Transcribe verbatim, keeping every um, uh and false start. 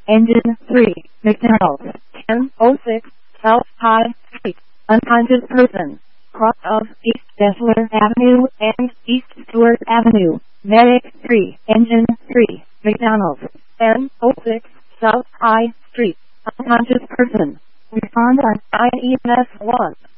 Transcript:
Engine three, McDonald's, ten oh six South High Street, unconscious person, cross of East Dessler Avenue and East Stewart Avenue. Medic three, Engine three, McDonald's, ten oh six South High Street, unconscious person. Respond on I E M S one.